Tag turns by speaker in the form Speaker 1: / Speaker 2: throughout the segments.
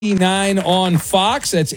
Speaker 1: 9 on Fox. That's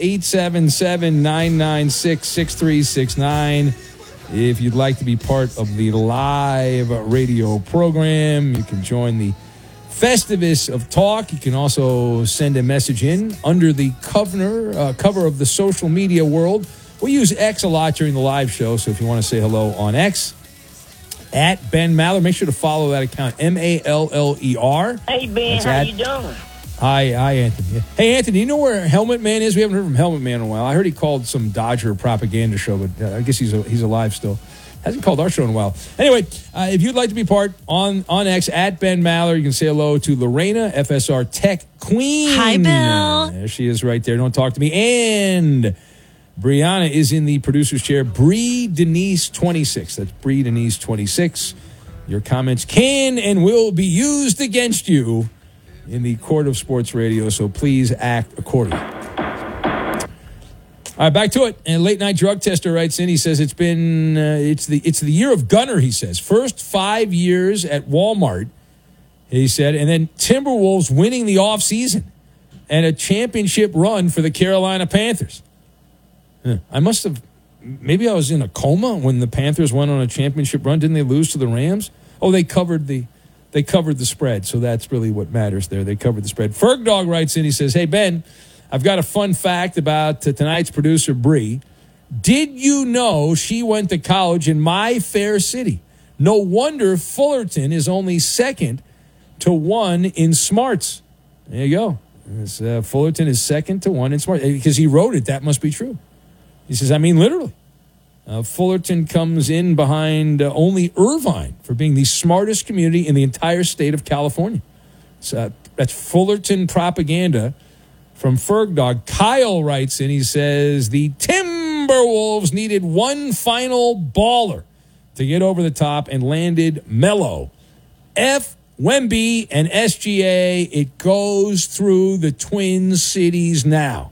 Speaker 1: 877-996-6369. If you'd like to be part of the live radio program, you can join the Festivus of Talk. You can also send a message in under the cover of the social media world. We use X a lot during the live show, so if you want to say hello on X, at Ben Maller, make sure to follow that account, Maller.
Speaker 2: Hey, Ben, how you doing?
Speaker 1: Hi, Anthony. Hey, Anthony, you know where Helmet Man is? We haven't heard from Helmet Man in a while. I heard he called some Dodger propaganda show, but I guess he's alive still. Hasn't called our show in a while. Anyway, if you'd like to be part on X, at Ben Maller, you can say hello to Lorena, FSR Tech Queen.
Speaker 3: Hi, Bill.
Speaker 1: There she is right there. Don't talk to me. And Brianna is in the producer's chair. Bree Denise 26. That's Bree Denise 26. Your comments can and will be used against you in the court of sports radio, so please act accordingly. All right, back to it. And late night drug tester writes in. He says it's the year of Gunner. He says first 5 years at Walmart. He said, and then Timberwolves winning the offseason and a championship run for the Carolina Panthers. Maybe I was in a coma when the Panthers went on a championship run. Didn't they lose to the Rams? Oh, they covered the spread, so that's really what matters there. They covered the spread. Ferg Dog writes in. He says, hey, Ben, I've got a fun fact about tonight's producer, Bree. Did you know she went to college in my fair city? No wonder Fullerton is only second to one in smarts. There you go. Fullerton is second to one in smarts. Because he wrote it, that must be true. He says, I mean, literally. Fullerton comes in behind only Irvine for being the smartest community in the entire state of California. So that's Fullerton propaganda from Ferg Dog. Kyle writes in, he says, the Timberwolves needed one final baller to get over the top and landed Melo. F. Wemby and SGA, it goes through the Twin Cities now.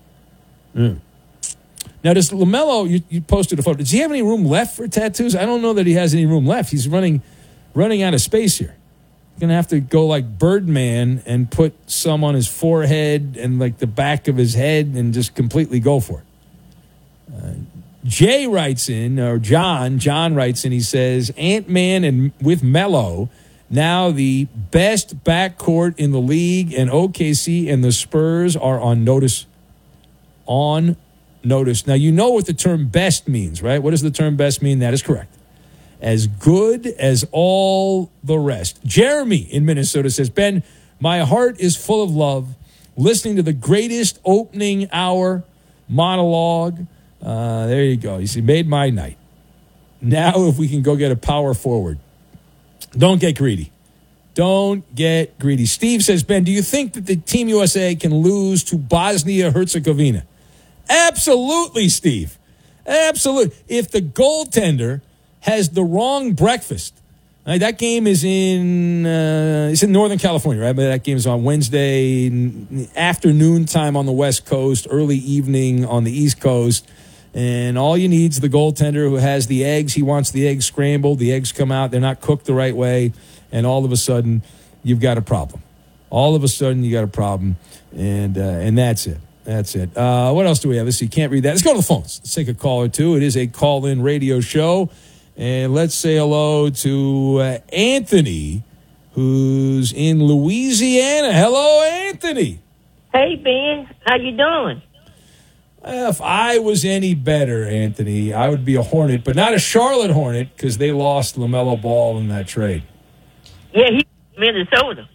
Speaker 1: Now, does LaMelo, you posted a photo. Does he have any room left for tattoos? I don't know that he has any room left. He's running out of space here. He's going to have to go like Birdman and put some on his forehead and like the back of his head and just completely go for it. Jay writes in, or John writes in, he says, Ant-Man and with Melo, now the best backcourt in the league, and OKC and the Spurs are on notice. Now, you know what the term best means, right? What does the term best mean? That is correct. As good as all the rest. Jeremy in Minnesota says, Ben, my heart is full of love. Listening to the greatest opening hour monologue. There you go. You see, made my night. Now, if we can go get a power forward. Don't get greedy. Don't get greedy. Steve says, Ben, do you think that the Team USA can lose to Bosnia-Herzegovina? Absolutely, Steve. Absolutely. If the goaltender has the wrong breakfast, right, that game is it's in Northern California, right? But that game is on Wednesday afternoon time on the West Coast, early evening on the East Coast. And all you need is the goaltender who has the eggs. He wants the eggs scrambled. The eggs come out. They're not cooked the right way. And all of a sudden, you've got a problem. All of a sudden, you got a problem. And that's it. That's it. What else do we have? Let's see. Can't read that. Let's go to the phones. Let's take a call or two. It is a call-in radio show. And let's say hello to Anthony, who's in Louisiana. Hello, Anthony.
Speaker 2: Hey, Ben. How you doing?
Speaker 1: If I was any better, Anthony, I would be a Hornet, but not a Charlotte Hornet because they lost LaMelo Ball in that trade.
Speaker 2: Yeah, he's Minnesota.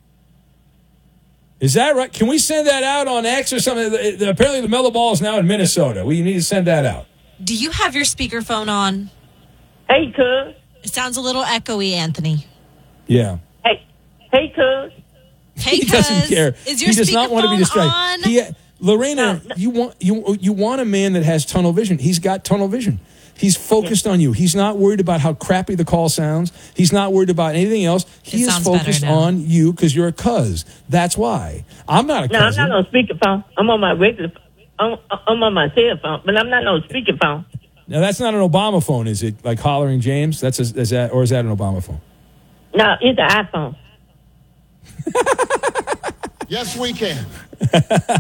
Speaker 1: Is that right? Can we send that out on X or something? Apparently, LaMelo Ball is now in Minnesota. We need to send that out.
Speaker 3: Do you have your speakerphone on?
Speaker 2: Hey, cuz.
Speaker 3: It sounds a little echoey, Anthony.
Speaker 1: Yeah.
Speaker 2: Hey, cuz.
Speaker 3: Hey,
Speaker 1: he doesn't care.
Speaker 3: Is your
Speaker 1: he does not want to be distracted.
Speaker 3: on?
Speaker 1: Lorena, you want a man that has tunnel vision. He's got tunnel vision. He's focused on you. He's not worried about how crappy the call sounds. He's not worried about anything else. He is focused on you because you're a cuz. That's why. I'm not a cuz.
Speaker 2: No, I'm not on speakerphone. I'm on my regular phone. I'm on my cell phone, but I'm not on speakerphone.
Speaker 1: Now, that's not an Obama phone, is it? Like Hollering James? Or is that an Obama phone?
Speaker 2: No, it's an iPhone.
Speaker 4: Yes, we can.